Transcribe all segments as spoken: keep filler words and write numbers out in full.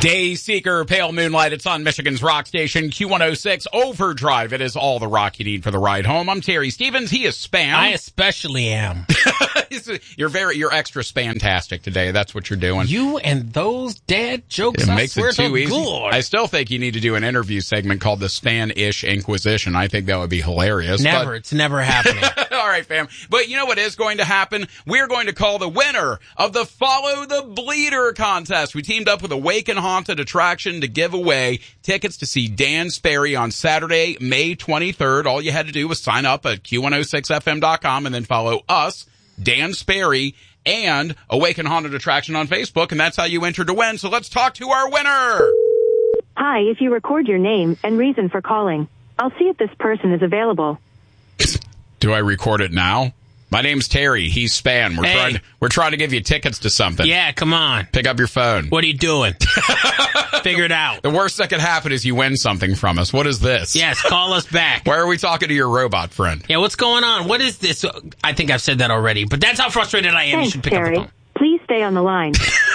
Dayseeker, Pale Moonlight. It's on Michigan's rock station, Q one oh six Overdrive. It is all the rock you need for the ride home. I'm Terry Stevens. He is Spam. I especially am. You're very, you're extra spantastic today. That's what you're doing. You and those dad jokes, it I makes swear it too to easy. God. I still think you need to do an interview segment called the Span-ish Inquisition. I think that would be hilarious. Never. But... It's never happening. All right, fam. But you know what is going to happen? We're going to call the winner of the Follow the Bleeder contest. We teamed up with Awaken Haunted Attraction to give away tickets to see Dan Sperry on Saturday, May twenty-third. All you had to do was sign up at Q one oh six F M dot com and then follow us, Dan Sperry, and Awaken Haunted Attraction on Facebook, and that's how you enter to win. So let's talk to our winner. Hi, if you record your name and reason for calling, I'll see if this person is available. Do I record it now? My name's Terry. He's Span. We're hey. trying. We're trying to give you tickets to something. Yeah, come on. Pick up your phone. What are you doing? Figure it out. The worst that could happen is you win something from us. What is this? Yes, call us back. Why are we talking to your robot friend? Yeah, what's going on? What is this? I think I've said that already, but that's how frustrated I am. Thanks, you should pick Terry. up the phone. Please stay on the line.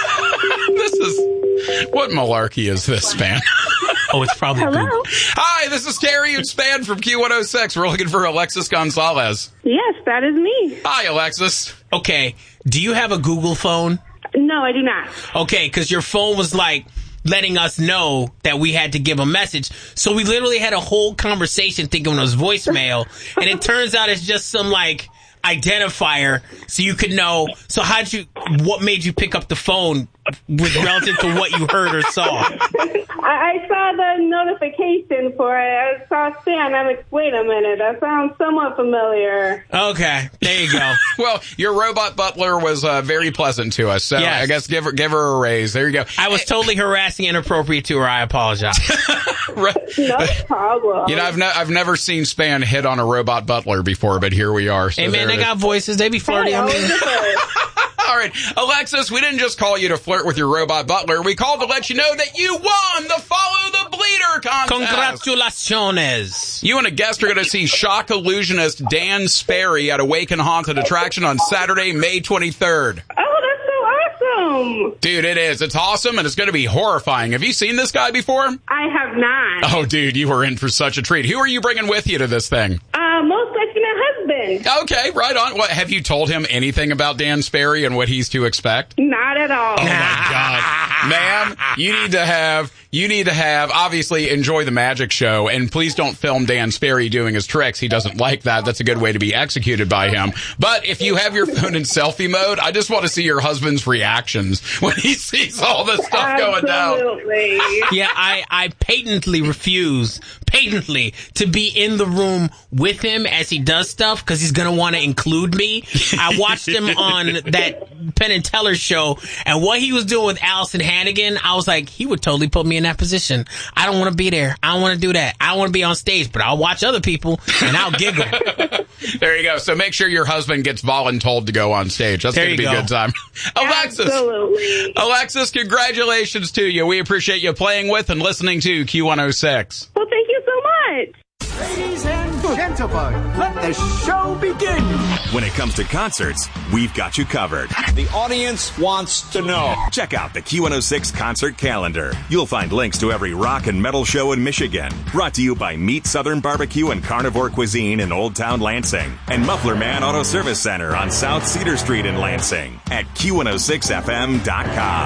This is... What malarkey is this, Span? Oh, it's probably Hello? Google. Hi, this is Terry and Span from Q one oh six. We're looking for Alexis Gonzalez. Yes, that is me. Hi, Alexis. Okay, do you have a Google phone? No, I do not. Okay, because your phone was like letting us know that we had to give a message. So we literally had a whole conversation thinking it was voicemail, and it turns out it's just some like identifier so you could know. So how'd you, what made you pick up the phone with relative to what you heard or saw? I, I saw the notification for it. I saw Stan. I'm like, wait a minute. That sounds somewhat familiar. Okay, there you go. Well, your robot butler was uh, very pleasant to us, so Yes. I guess give her give her a raise. There you go. I was totally harassing and inappropriate to her. I apologize. Right. No problem. You know, I've, ne- I've never seen Span hit on a robot butler before, but here we are. So Hey, man, there they it is. got voices. They be flirty. Hey, I mean, always good. All right, Alexis, we didn't just call you to flirt with your robot butler. We called to let you know that you won the Follow the Bleeder contest. congratulations. You and a guest are going to see shock illusionist Dan Sperry at Awaken Haunted Attraction on Saturday, May twenty-third. Oh, that's so awesome. Dude, it is. It's awesome, and it's going to be horrifying. Have you seen this guy before? I have not. Oh, dude, you were in for such a treat. Who are you bringing with you to this thing? Uh, most likely my husband. Okay, right on. What, have you told him anything about Dan Sperry and what he's to expect? Not at all. Oh my God, ma'am, you need to have, you need to have, obviously enjoy the magic show, and please don't film Dan Sperry doing his tricks. He doesn't like that. That's a good way to be executed by him. But if you have your phone in selfie mode, I just want to see your husband's reactions when he sees all this stuff going down. Absolutely. Yeah, I, I patently refuse, patently, to be in the room with him as he does stuff because he's going to want to include me. I watched him on that Penn and Teller show, and what he was doing with Allison Hannigan, I was like, he would totally put me in that position. I don't want to be there. I don't want to do that. I don't want to be on stage, but I'll watch other people, and I'll giggle. There you go. So make sure your husband gets voluntold to go on stage. That's There going to you be a go. good time. Alexis. Absolutely. Alexis, congratulations to you. We appreciate you playing with and listening to Q one oh six. Well, thank you so much. Ladies and gentlemen, let the show begin. When it comes to concerts, we've got you covered. The audience wants to know. Check out the Q one oh six concert calendar. You'll find links to every rock and metal show in Michigan. Brought to you by Meat Southern Barbecue and Carnivore Cuisine in Old Town Lansing. And Muffler Man Auto Service Center on South Cedar Street in Lansing at Q one oh six F M dot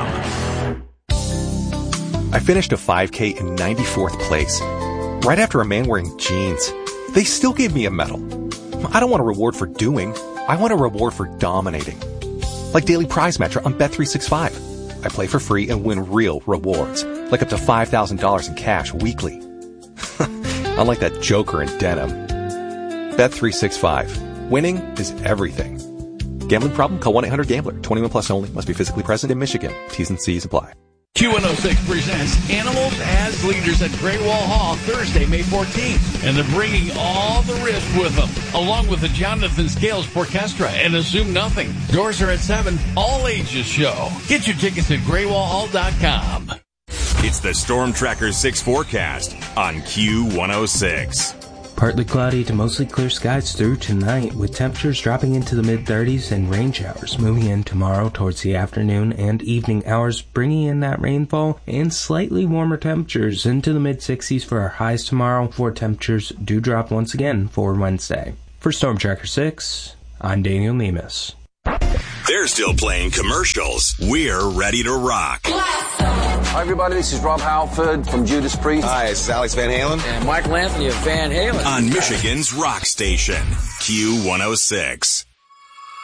com. I finished a five K in ninety-fourth place. Right after a man wearing jeans. They still gave me a medal. I don't want a reward for doing. I want a reward for dominating. Like Daily Prize Match on Bet three sixty-five. I play for free and win real rewards, like up to five thousand dollars in cash weekly. Unlike that joker in denim. Bet three sixty-five. Winning is everything. Gambling problem? Call one eight hundred gambler. twenty-one plus only. Must be physically present in Michigan. T's and C's apply. Q one oh six presents Animals as Leaders at Great Wall Hall Thursday, May fourteenth. And they're bringing all the risk with them, along with the Jonathan Scales Orchestra and Assume Nothing. Doors are at seven, all ages show. Get your tickets at great wall hall dot com. It's the Storm Tracker six forecast on Q one oh six. Partly cloudy to mostly clear skies through tonight, with temperatures dropping into the mid-thirties and rain showers moving in tomorrow towards the afternoon and evening hours, bringing in that rainfall and slightly warmer temperatures into the mid-sixties for our highs tomorrow, before temperatures do drop once again for Wednesday. For Storm Tracker six, I'm Daniel Nemus. They're still playing commercials. We're ready to rock. Hi, everybody. This is Rob Halford from Judas Priest. Hi, this is Alex Van Halen. And Michael Anthony of Van Halen. On Michigan's rock station, Q one oh six.